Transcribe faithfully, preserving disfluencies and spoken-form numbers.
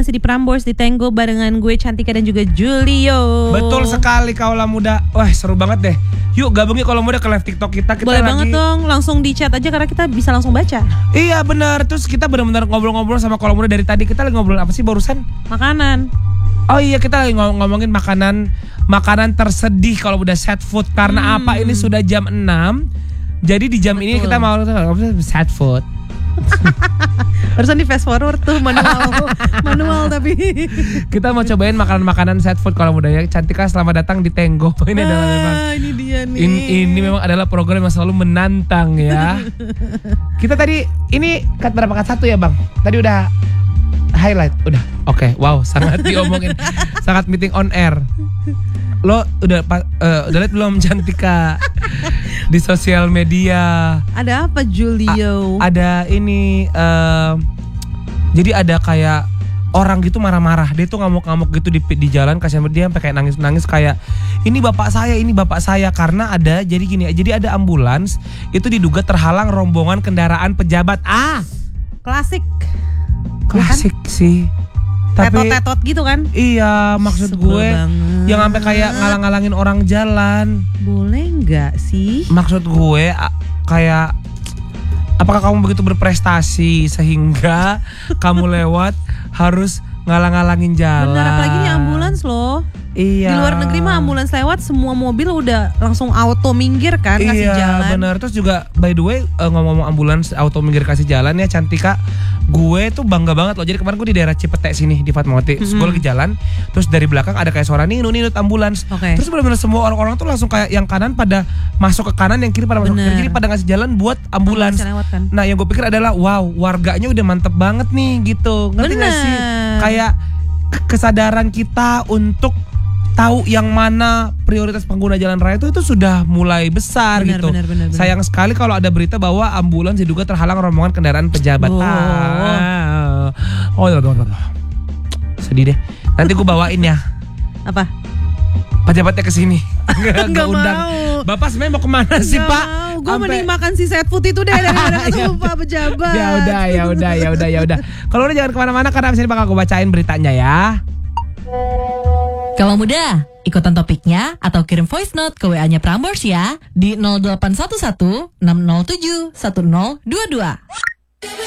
masih di Prambors di Tango barengan gue Cantika dan juga Julio. Betul sekali Kaula Muda. Wah seru banget deh. Yuk gabung yuk Kaula Muda ke live TikTok kita. Kita Boleh lagi... banget dong, langsung di chat aja karena kita bisa langsung baca. Iya benar. Terus kita benar-benar ngobrol-ngobrol sama Kaula Muda dari tadi. Kita lagi ngobrol apa sih barusan? Makanan. Oh iya kita lagi ngom- ngomongin makanan makanan tersedih kalau udah sad food. Karena Hmm. apa ini sudah jam enam. Jadi di jam Betul. ini kita mau sad food. Barusan di fast forward tuh manual. Manual tapi. Kita mau cobain makanan-makanan sad food kalau muda ya. Cantika selamat datang di Tango. Ini adalah memang Ah, ini dia nih. ini, ini memang adalah program yang selalu menantang ya. Kita tadi ini cut berapa cut satu ya bang? Tadi udah highlight udah. Oke, okay, wow sangat diomongin, sangat meeting on air. Lo udah uh, udah lihat belum Cantika di sosial media? Ada apa Julio? A- ada ini uh, jadi ada kayak orang gitu marah-marah. Dia tuh ngamuk-ngamuk gitu di di jalan, kasihan dia sampai kayak nangis-nangis kayak ini bapak saya, ini bapak saya karena ada jadi gini, jadi ada ambulans itu diduga terhalang rombongan kendaraan pejabat. Ah, Klasik. klasik sih. Tapi Tetot-tetot gitu kan? iya, maksud Sebel gue banget. yang sampai kayak ngalang-ngalangin orang jalan. Boleh nggak sih? Maksud gue a- kayak apakah kamu begitu berprestasi sehingga kamu lewat harus ngalang-ngalangin jalan? Benar, apalagi ini ambulans loh. Iya. Di luar negeri mah ambulans lewat semua mobil udah langsung auto minggir kan kasih iya, jalan. Iya benar. Terus juga by the way uh, ngomong-ngomong ambulans auto minggir kasih jalan ya Cantika, gue tuh bangga banget loh. Jadi kemarin gue di daerah Cipete sini di Fatmawati, terus Mm-hmm. gue lagi jalan, terus dari belakang ada kayak suara ninut ninut ambulans. Oke. Terus benar-benar semua orang-orang tuh langsung kayak yang kanan pada masuk ke kanan, yang kiri pada masuk ke Bener. kiri, jadi pada ngasih jalan buat ambulans. Ambulans yang lewat kan. Nah yang gue pikir adalah wow warganya udah mantep banget nih gitu. Ngerti gak Bener. sih? Kayak k- kesadaran kita untuk tahu yang mana prioritas pengguna jalan raya itu itu sudah mulai besar Benar, gitu. benar, benar, benar. Sayang sekali kalau ada berita bahwa ambulans diduga terhalang rombongan kendaraan pejabat. Oh. Ah. Oh, oh, oh, oh. Sedih deh. Nanti gue bawain ya Apa? pejabatnya ke sini. Nggak Gua undang. mau. Bapak sebenarnya mau kemana sih, Nggak Pak? mau. Gue Sampai- mending makan si set food itu deh daripada ketemu Pak pejabat. Ya udah, ya udah, ya udah, ya udah. Kalau udah jangan kemana-mana karena abis ini bakal gue bacain beritanya ya. Kalau muda, ikutan topiknya atau kirim voice note ke W A-nya Prambors ya di nol delapan satu satu enam nol tujuh satu nol dua dua.